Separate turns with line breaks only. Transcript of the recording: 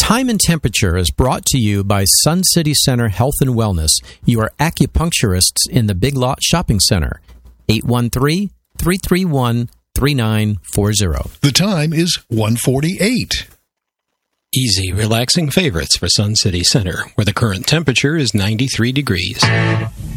Time and Temperature is brought to you by Sun City Center Health and Wellness, your acupuncturists in the Big Lot Shopping Center. 813-331-3940.
The time is 1:48.
Easy, relaxing favorites for Sun City Center, where the current temperature is 93 degrees.